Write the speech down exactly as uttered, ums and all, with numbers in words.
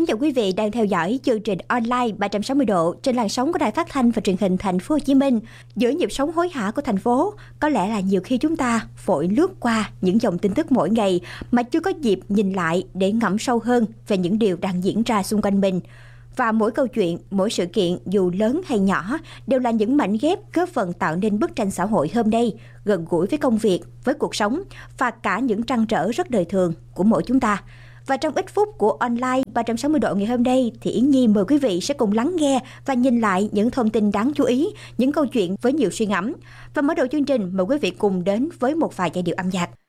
Kính chào quý vị đang theo dõi chương trình online ba trăm sáu mươi độ trên làn sóng của Đài Phát thanh và Truyền hình Thành phố Hồ Chí Minh. Giữa nhịp sống hối hả của thành phố, có lẽ là nhiều khi chúng ta vội lướt qua những dòng tin tức mỗi ngày mà chưa có dịp nhìn lại để ngẫm sâu hơn về những điều đang diễn ra xung quanh mình. Và mỗi câu chuyện, mỗi sự kiện dù lớn hay nhỏ đều là những mảnh ghép góp phần tạo nên bức tranh xã hội hôm nay, gần gũi với công việc, với cuộc sống và cả những trăn trở rất đời thường của mỗi chúng ta. Và trong ít phút của online ba trăm sáu mươi độ ngày hôm nay thì Yến Nhi mời quý vị sẽ cùng lắng nghe và nhìn lại những thông tin đáng chú ý, những câu chuyện với nhiều suy ngẫm. Và mở đầu chương trình mời quý vị cùng đến với một vài giai điệu âm nhạc.